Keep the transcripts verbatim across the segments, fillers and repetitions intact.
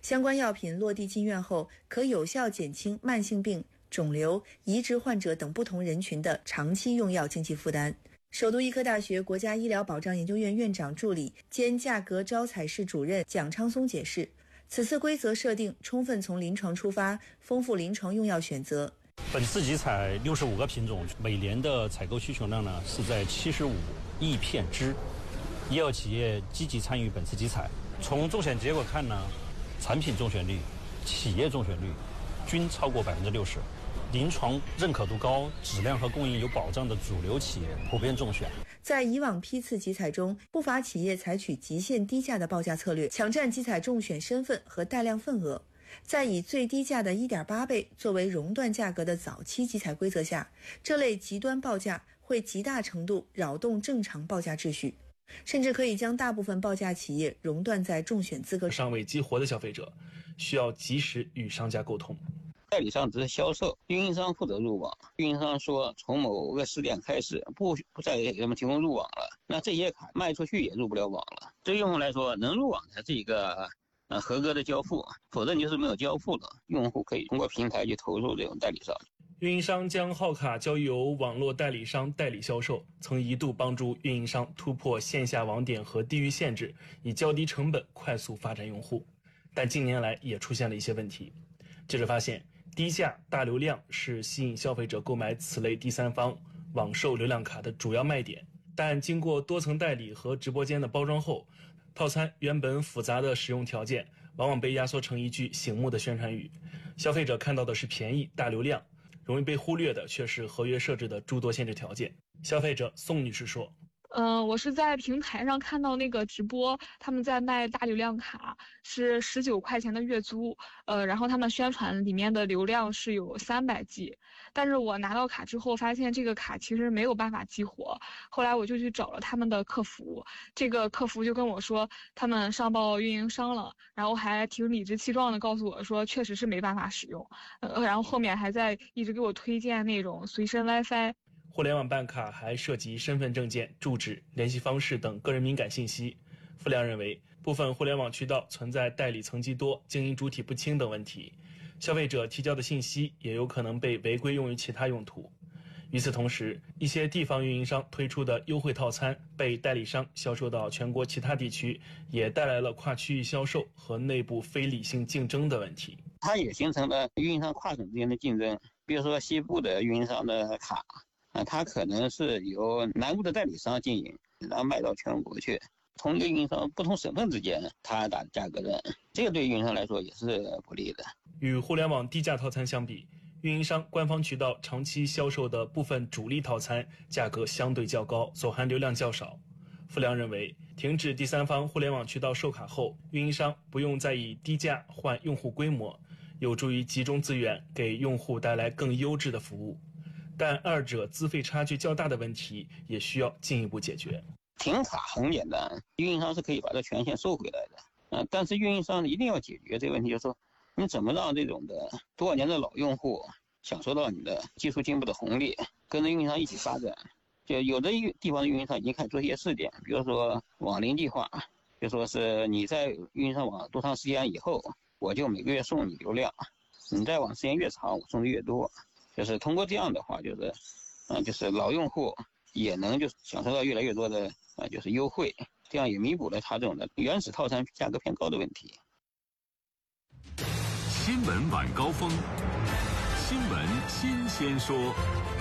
相关药品落地进院后，可有效减轻慢性病、肿瘤、移植患者等不同人群的长期用药经济负担。首都医科大学国家医疗保障研究院院长助理兼价格招采室主任蒋昌松解释，此次规则设定充分从临床出发，丰富临床用药选择。 本次集采六十五个品种，每年的采购需求量呢是在七十五亿片支。医药企业积极参与本次集采，从中选结果看呢，产品中选率、企业中选率均超过百分之六十，临床认可度高、质量和供应有保障的主流企业普遍中选。 在以往批次集采中，不乏企业采取极限低价的报价策略，抢占集采中选身份和带量份额。在以最低价的 一点八倍作为熔断价格的早期集采规则下，这类极端报价会极大程度扰动正常报价秩序，甚至可以将大部分报价企业熔断在中选资格尚未激活的消费者，需要及时与商家沟通。 代理商只是销售，运营商负责入网。运营商说从某个时点开始不不再给他们提供入网了，那这些卡卖出去也入不了网了。对用户来说，能入网才是一个呃合格的交付，否则你就是没有交付了。用户可以通过平台去投入这种代理商。 运营商将号卡交由网络代理商代理销售，曾一度帮助运营商突破线下网点和地域限制，以较低成本快速发展用户。但近年来也出现了一些问题。记者发现，低价大流量是吸引消费者购买此类第三方网售流量卡的主要卖点，但经过多层代理和直播间的包装后，套餐原本复杂的使用条件往往被压缩成一句醒目的宣传语，消费者看到的是便宜大流量，容易被忽略的却是合约设置的诸多限制条件。消费者宋女士说， 嗯、呃，我是在平台上看到那个直播，他们在卖大流量卡，是十九块钱的月租，呃，然后他们宣传里面的流量是有三百 G， 但是我拿到卡之后发现这个卡其实没有办法激活，后来我就去找了他们的客服，这个客服就跟我说他们上报运营商了，然后还挺理直气壮的告诉我说确实是没办法使用，呃，然后后面还在一直给我推荐那种随身 WiFi。 互联网办卡还涉及身份证件、住址、联系方式等个人敏感信息。傅亮认为，部分互联网渠道存在代理层级多、经营主体不清等问题，消费者提交的信息也有可能被违规用于其他用途。与此同时，一些地方运营商推出的优惠套餐被代理商销售到全国其他地区，也带来了跨区域销售和内部非理性竞争的问题。 它也形成了运营商跨省之间的竞争，比如说西部的运营商的卡啊，它可能是由南部的代理商经营，然后卖到全国去。同一个运营商不同省份之间，它打价格战，这个对运营商来说也是不利的。 与互联网低价套餐相比，运营商官方渠道长期销售的部分主力套餐价格相对较高，所含流量较少。傅亮认为，停止第三方互联网渠道售卡后，运营商不用再以低价换用户规模，有助于集中资源，给用户带来更优质的服务。但二者资费差距较大的问题也需要进一步解决。 停卡很简单，运营商是可以把这权限收回来的，嗯、呃，但是运营商一定要解决这个问题，就是说你怎么让这种的多少年的老用户享受到你的技术进步的红利，跟着运营商一起发展。就有的地方的运营商已经开始做一些试点，比如说网龄计划，就说是你在运营商网多长时间以后，我就每个月送你流量，你在网时间越长，我送的越多。就是通过这样的话，就是，嗯、呃，就是老用户也能就享受到越来越多的啊、呃，就是优惠，这样也弥补了他这种的原始套餐价格偏高的问题。 新闻晚高峰，新闻新鲜说。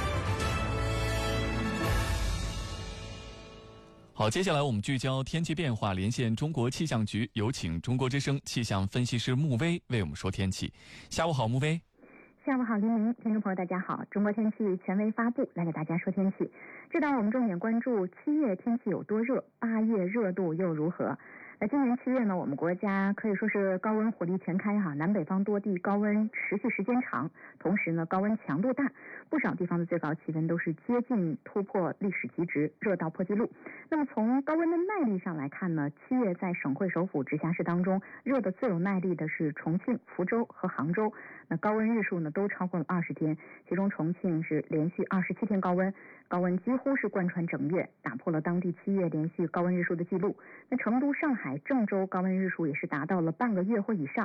好，接下来我们聚焦天气变化，连线中国气象局，有请中国之声气象分析师穆威为我们说天气。下午好，穆威。 下午好，黎明，听众朋友大家好，中国天气权威发布，来给大家说天气。这档我们重点关注七月天气有多热，八月热度又如何。那今年七月呢，我们国家可以说是高温火力全开哈，南北方多地高温持续时间长，同时呢高温强度大，不少地方的最高气温都是接近突破历史极值，热到破纪录。那么从高温的耐力上来看呢，七月在省会首府直辖市当中，热的最有耐力的是重庆、福州和杭州，那高温日数呢都超过了二十天，其中重庆是连续二十七天高温，高温几乎是贯穿整月，打破了当地七月连续高温日数的记录。那成都、上海、郑州高温日数也是达到了半个月或以上。